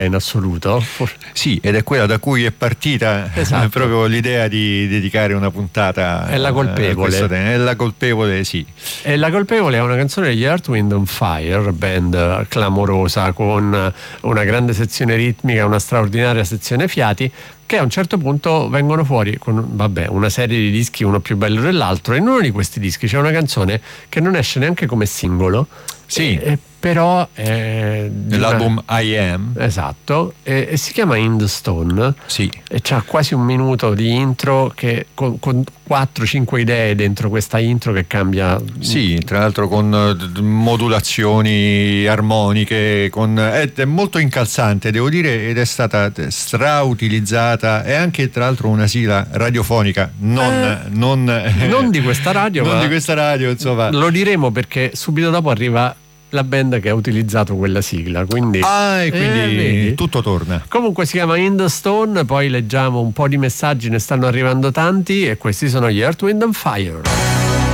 in assoluto. Sì, ed è quella da cui è partita proprio l'idea di dedicare una puntata. È la colpevole. È la colpevole, sì. E la colpevole è una canzone degli Earth, Wind and Fire, band clamorosa con una grande sezione ritmica, una straordinaria sezione fiati, che a un certo punto vengono fuori con una serie di dischi, uno più bello dell'altro, e in uno di questi dischi c'è una canzone che non esce neanche come singolo. Sì. Però nell'album I Am, esatto, e si chiama In the Stone. sì. E c'ha quasi un minuto di intro che con 4-5 idee dentro questa intro che cambia. Sì, tra l'altro con modulazioni armoniche, è molto incalzante, devo dire, ed è stata strautilizzata. È anche tra l'altro una sigla radiofonica, non di questa radio, non di questa radio, insomma. Lo diremo perché subito dopo arriva la band che ha utilizzato quella sigla, quindi quindi tutto torna. Comunque si chiama In the Stone. Poi leggiamo un po' di messaggi, ne stanno arrivando tanti, e questi sono gli Earth, Wind and Fire.